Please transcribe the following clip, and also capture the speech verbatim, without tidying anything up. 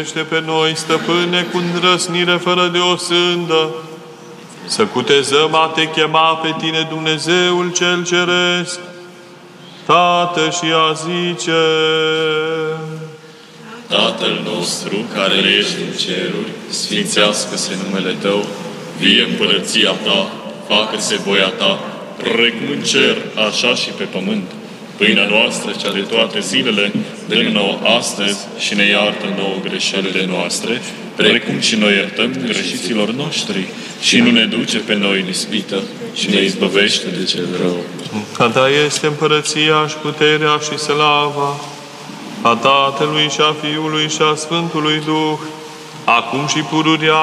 Pe noi, stăpâne, cu îndrăsnire fără de o sândă, să cutezăm a te chema pe tine, Dumnezeul cel ceresc, Tată, și a zice: Tatăl nostru, care ești în ceruri, sfințească-se numele Tău, vie împărăția Ta, facă-se voia Ta, precum în cer, așa și pe pământ. Pâinea noastră, cea de toate zilele, dă-ne nouă astăzi și ne iartă nouă greșelile noastre, precum și noi iertăm greșiților noștri. Și nu ne duce pe noi în ispită și ne izbăvește de cel rău. Că Ta este împărăția și puterea și slava a Tatălui și a Fiului și a Sfântului Duh, acum și pururea